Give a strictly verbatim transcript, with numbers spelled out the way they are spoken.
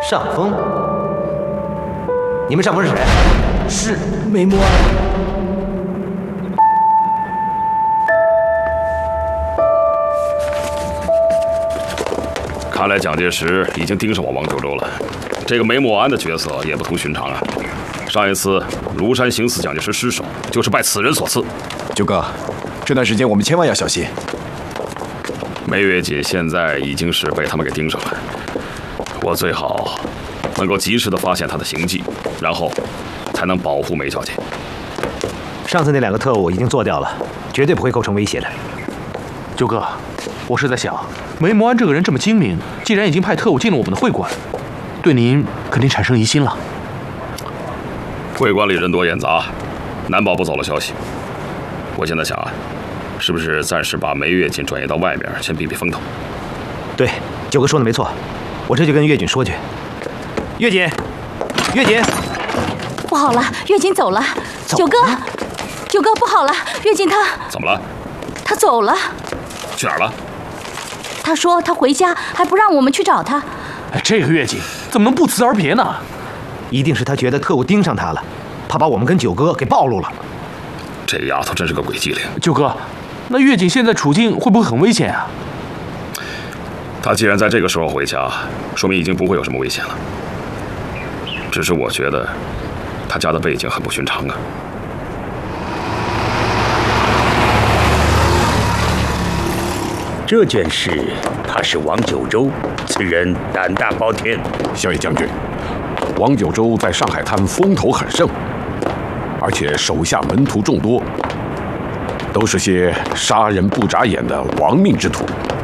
上峰，你们上峰是谁？ 是梅莫安。 看来蒋介石已经盯上我王九州了。这个梅默安的角色也不同寻常啊。上一次庐山行刺蒋介石失手，就是拜此人所赐。 九哥，这段时间我们千万要小心。 梅月锦现在已经是被他们给盯上了，我最好能够及时的发现他的行迹，然后才能保护梅小姐。 上次那两个特务已经做掉了，绝对不会构成威胁的。 九哥，我是在想，梅默安这个人这么精明，既然已经派特务进了我们的会馆，对您肯定产生疑心了。 会馆里人多眼杂，难保不走了消息。我现在想啊，是不是暂时把梅月锦转移到外面，先避避风头？ 对，九哥说的没错，我这就跟岳锦说去。岳锦，岳锦， 不好了，岳锦走了。 走九哥，九哥，不好了，岳锦他怎么了？ 他走了。 去哪儿了？ 他说他回家，还不让我们去找他。 哎，这个岳锦怎么能不辞而别呢？ 一定是他觉得特务盯上他了，怕把我们跟九哥给暴露了。 这丫头真是个鬼机灵。 九哥，那岳锦现在处境会不会很危险啊？ 他既然在这个时候回家，说明已经不会有什么危险了。只是我觉得他家的背景很不寻常啊。 这件事怕是王九州，此人胆大包天。 萧野将军，王九州在上海滩风头很盛，而且手下门徒众多，都是些杀人不眨眼的亡命之徒。